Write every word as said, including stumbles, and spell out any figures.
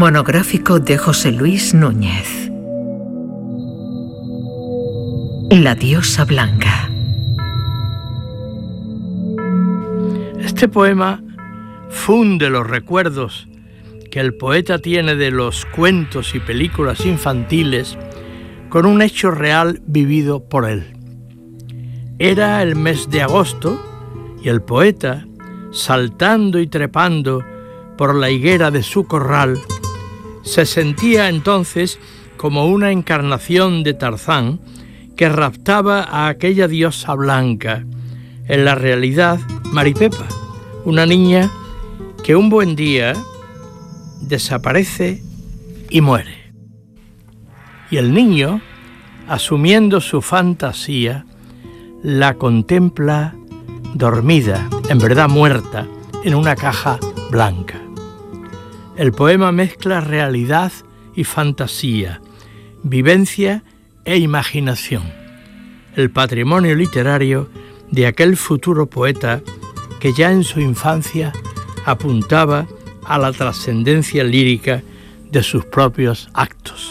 Monográfico de José Luis Núñez. La diosa blanca. Este poema funde los recuerdos que el poeta tiene de los cuentos y películas infantiles con un hecho real vivido por él. Era el mes de agosto y el poeta, saltando y trepando por la higuera de su corral, se sentía entonces como una encarnación de Tarzán que raptaba a aquella diosa blanca, en la realidad Maripepa, una niña que un buen día desaparece y muere. Y el niño, asumiendo su fantasía, la contempla dormida, en verdad muerta, en una caja blanca. El poema mezcla realidad y fantasía, vivencia e imaginación, el patrimonio literario de aquel futuro poeta que ya en su infancia apuntaba a la trascendencia lírica de sus propios actos.